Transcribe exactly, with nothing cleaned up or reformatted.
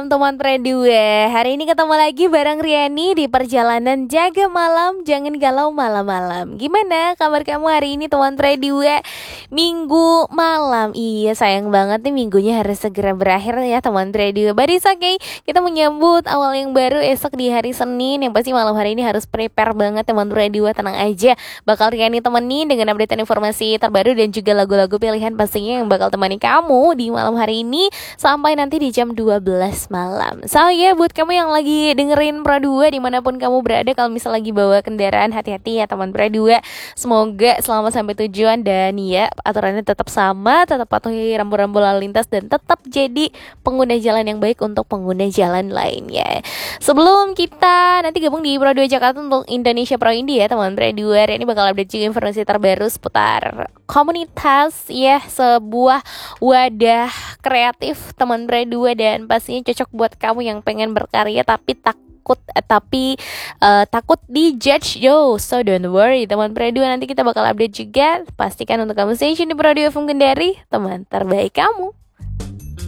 malam teman Predue. Hari ini ketemu lagi bareng Riani di perjalanan jaga malam, jangan galau malam-malam. Gimana kabar kamu hari ini teman Predue? Minggu malam. Iya, sayang banget nih minggunya harus segera berakhir ya teman Predue. But it's okay, kita menyambut awal yang baru esok di hari Senin. Yang pasti malam hari ini harus prepare banget teman Predue, tenang aja. Bakal Riani temenin dengan update informasi terbaru dan juga lagu-lagu pilihan pastinya yang bakal temani kamu di malam hari ini sampai nanti di jam dua belas malam. So ya, yeah, buat kamu yang lagi dengerin Pro dua dimanapun kamu berada, kalau misal lagi bawa kendaraan, hati-hati ya teman Pro dua. Semoga selamat sampai tujuan dan ya aturannya tetap sama, tetap patuhi rambu-rambu lalu lintas dan tetap jadi pengguna jalan yang baik untuk pengguna jalan lainnya. Sebelum kita nanti gabung di Pro dua Jakarta untuk Indonesia Pro Indie ya teman Pro dua, ini bakal update juga informasi terbaru seputar komunitas ya, sebuah wadah kreatif teman Pro dua dan pastinya cocok buat kamu yang pengen berkarya tapi takut eh, tapi uh, takut dijudge yo. So don't worry teman Pro dua, nanti kita bakal update juga. Pastikan untuk kamu stay tune di Pro dua F M Kendari, teman terbaik kamu.